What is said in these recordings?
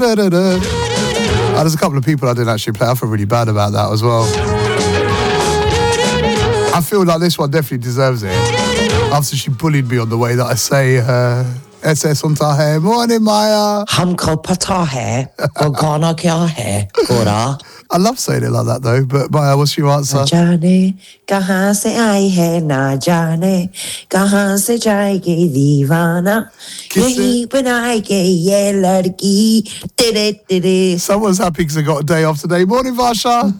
There's a couple of people I didn't actually play. I feel really bad about that as well. I feel like this one definitely deserves it. After she bullied me on the way that I say SS unta hai. Morning, Maya. Humko pata hai. Gona kya hai. Gora. I love saying it like that though, but Maya, what's your answer? Na jaane kahan se aayi hai, na jaane kahan se jayegi deewana. Yahi banayege ye ladki. Tide. Someone's happy because I got a day off today. Morning, Varsha.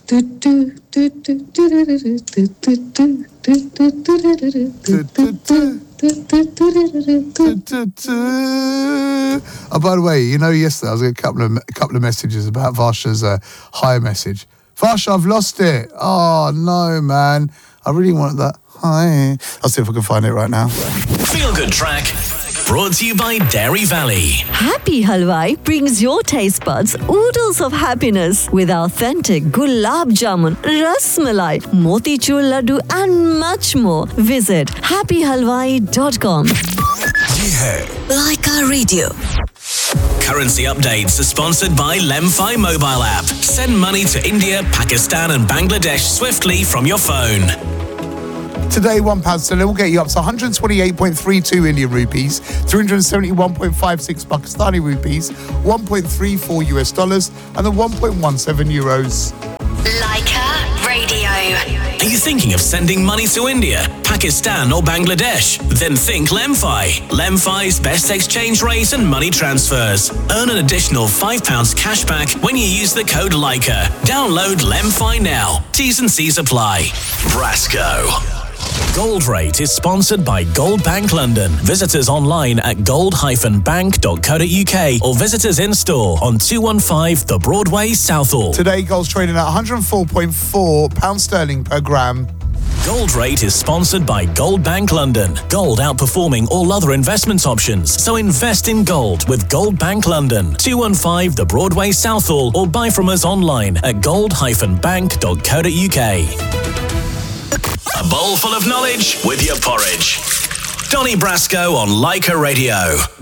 Oh, by the way, you know, yesterday I was getting a couple of messages about Varsha's hi message. Varsha, I've lost it. Oh no, man! I really wanted that hi. I'll see if I can find it right now. Feel Good Track, brought to you by Dairy Valley. Happy Halwai brings your taste buds oodles of happiness with authentic gulab jamun, ras malai, motichur laddu and much more. Visit happyhalwai.com. Leica Radio. Currency updates are sponsored by Lemfi mobile app. Send money to India, Pakistan and Bangladesh swiftly from your phone. Today, £1 sterling will get you up to 128.32 Indian rupees, 371.56 Pakistani rupees, 1.34 US dollars, and the 1.17 euros. Leica Radio. Are you thinking of sending money to India, Pakistan or Bangladesh? Then think Lemfi. Lemfi's best exchange rate and money transfers. Earn an additional £5 cash back when you use the code Leica. Download Lemfi now. T's and C's apply. Brasco. Gold Rate is sponsored by Gold Bank London. Visit us online at gold-bank.co.uk or visit us in store on 215 The Broadway, Southall. Today, gold's trading at £104.4 sterling per gram. Gold Rate is sponsored by Gold Bank London. Gold outperforming all other investment options. So invest in gold with Gold Bank London. 215 The Broadway, Southall, or buy from us online at gold-bank.co.uk. A bowl full of knowledge with your porridge. Donny Brasco on Leica Radio.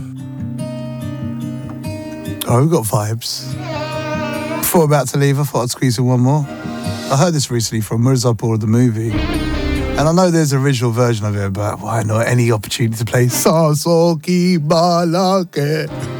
Oh, we've got vibes. Before about to leave, I thought I'd squeeze in one more. I heard this recently from Mirzapur, the movie. And I know there's an original version of it, but why not any opportunity to play Saso Ki Balake?